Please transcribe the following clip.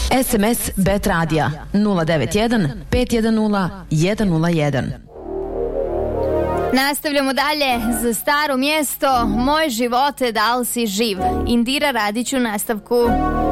SMS Bet Radija 091 510 101. Nastavljamo dalje za Staro mjesto. Moj živote, da li si živ? Indira Radić u nastavku.